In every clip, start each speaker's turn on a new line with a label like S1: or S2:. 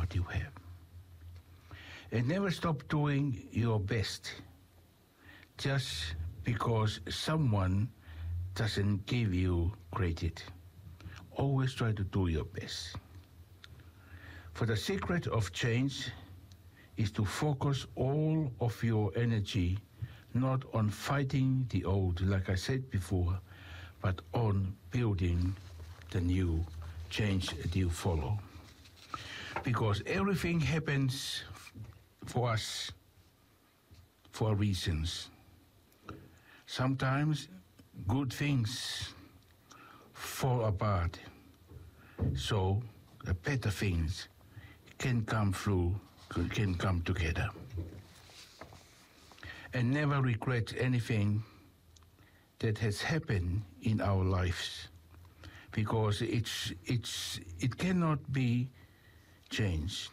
S1: what you have. And never stop doing your best just because someone doesn't give you credit. Always try to do your best. For the secret of change is to focus all of your energy not on fighting the old, like I said before, but on building the new change that you follow. Because everything happens for us for reasons. Sometimes good things fall apart, so the better things can come through, can come together. And never regret anything that has happened in our lives, because it cannot be changed,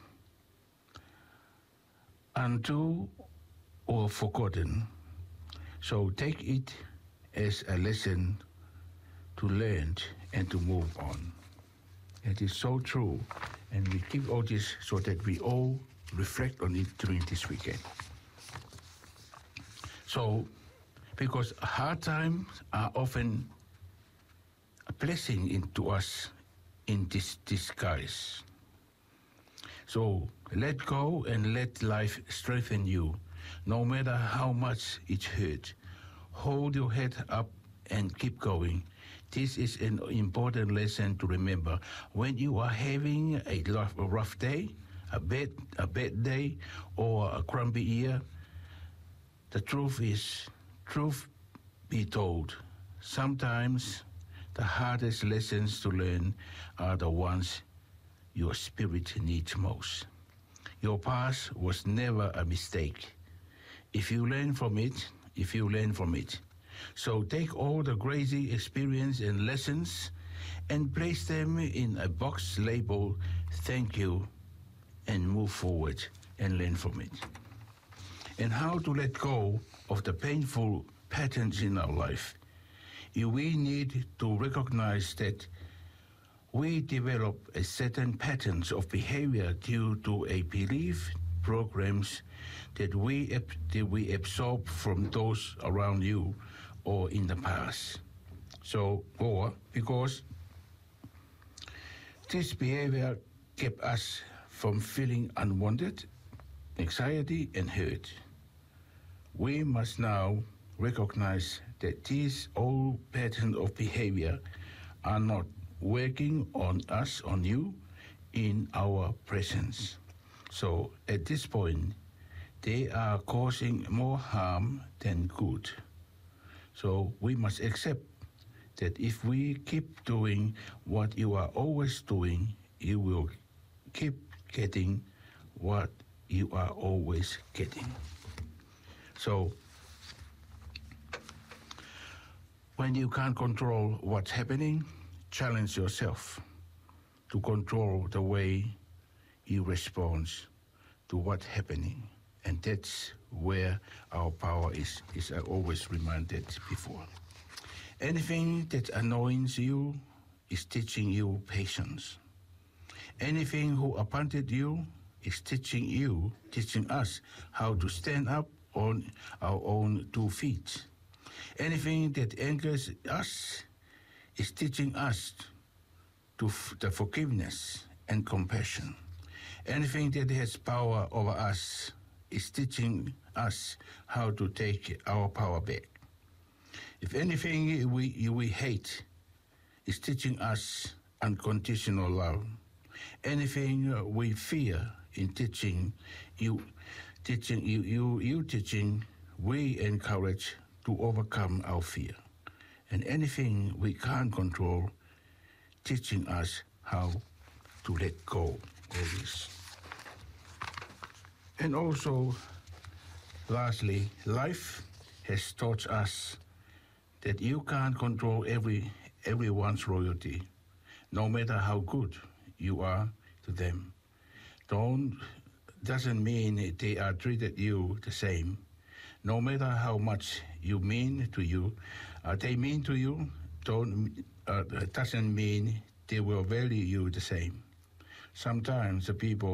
S1: undo or forgotten. So take it as a lesson to learn and to move on. It is so true, and we keep all this so that we all reflect on it during this weekend. So, because hard times are often a blessing into us in this disguise. So let go and let life strengthen you, no matter how much it hurts. Hold your head up and keep going. This is an important lesson to remember. When you are having a rough day, a bad day, or a grumpy year, the truth be told, sometimes the hardest lessons to learn are the ones your spirit needs most. Your past was never a mistake. If you learn from it, so take all the crazy experience and lessons and place them in a box labeled "Thank you" and move forward and learn from it. And how to let go of the painful patterns in our life. We need to recognize that we develop a certain patterns of behavior due to a belief programs that we absorb from those around you or in the past. So, or because this behavior kept us from feeling unwanted, anxiety, and hurt. We must now recognize that these old patterns of behavior are not working on us, on you, in our presence. So at this point, they are causing more harm than good. So we must accept that if we keep doing what you are always doing, you will keep getting what you are always getting. So when you can't control what's happening, challenge yourself to control the way you respond to what's happening. And that's where our power is I always reminded before. Anything that annoys you is teaching you patience. Anything who abandoned you is teaching us how to stand up on our own 2 feet. Anything that angers us is teaching us the forgiveness and compassion. Anything that has power over us is teaching us how to take our power back. If anything we hate is teaching us unconditional love. Anything we fear in teaching, we encourage to overcome our fear. And anything we can't control, teaching us how to let go of this. And also, lastly, life has taught us that you can't control everyone's royalty, no matter how good you are to them. Doesn't mean they are treated you the same. No matter how much you mean to you, they mean to you, doesn't mean they will value you the same. Sometimes the people